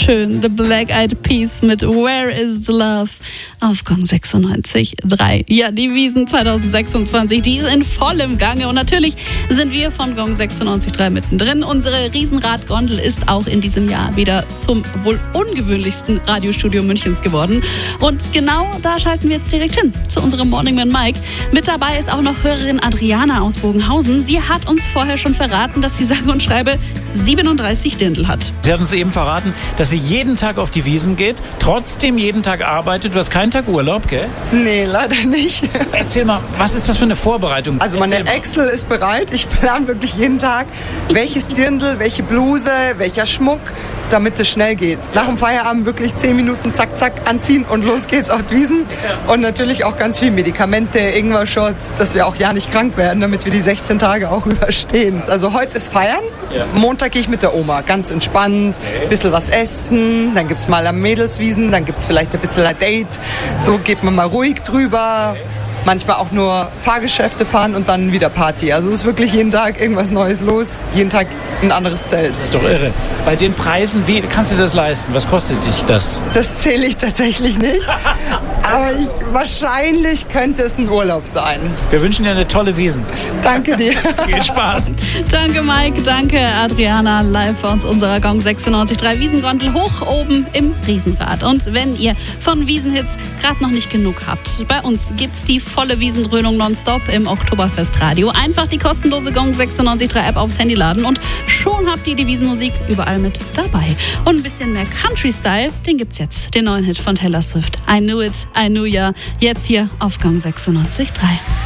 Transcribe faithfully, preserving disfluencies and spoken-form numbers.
schön. The Black Eyed Peas mit Where is the Love auf Gong sechsundneunzig Komma drei. Ja, die Wiesn zwanzig sechsundzwanzig, die ist in vollem Gange. Und natürlich sind wir von Gong sechsundneunzig Komma drei mittendrin. Unsere Riesenradgondel ist auch in diesem Jahr wieder zum wohl ungewöhnlichsten Radiostudio Münchens geworden. Und genau da schalten wir jetzt direkt hin, zu unserem Morningman Mike. Mit dabei ist auch noch Hörerin Adriana aus Bogenhausen. Sie hat uns vorher schon verraten, dass sie sage und schreibe siebenunddreißig Dirndl hat. Sie hat uns eben verraten, dass sie jeden Tag auf die Wiesn geht, trotzdem jeden Tag arbeitet. Du hast keinen Tag Urlaub, gell? Nee, leider nicht. Erzähl mal, was ist das für eine Vorbereitung? Also meine Erzähl Excel ist bereit. Ich plane wirklich jeden Tag, welches Dirndl, welche Bluse, welcher Schmuck, damit es schnell geht. Nach dem Feierabend wirklich zehn Minuten zack, zack anziehen und los geht's auf die Wiesn. Und natürlich auch ganz viel Medikamente, Ingwer-Shots, dass wir auch ja nicht krank werden, damit wir die sechzehn Tage auch überstehen. Also heute ist Feiern. Ja. Montag gehe ich mit der Oma, ganz entspannt, ein bisschen was essen, dann gibt's mal am Mädelswiesen, dann gibt's vielleicht ein bisschen ein Date. So geht man mal ruhig drüber. Manchmal auch nur Fahrgeschäfte fahren und dann wieder Party. Also es ist wirklich jeden Tag irgendwas Neues los, jeden Tag ein anderes Zelt. Das ist doch irre. Bei den Preisen, wie kannst du das leisten? Was kostet dich das? Das zähle ich tatsächlich nicht, aber ich, wahrscheinlich könnte es ein Urlaub sein. Wir wünschen dir eine tolle Wiesn. Danke dir. Viel Spaß. Danke Mike, danke Adriana, live aus unserer Gong sechsundneunzig Komma drei Wiesngondel hoch oben im Riesenrad. Und wenn ihr von Wiesenhits gerade noch nicht genug habt, bei uns gibt's die volle Wiesendröhnung nonstop im Oktoberfestradio. Einfach die kostenlose Gong sechsundneunzig Komma drei App aufs Handy laden und schon habt ihr die Wiesenmusik überall mit dabei. Und ein bisschen mehr Country-Style, den gibt's jetzt. Den neuen Hit von Taylor Swift. I Knew It, I Knew Ya. Jetzt hier auf Gong sechsundneunzig Komma drei.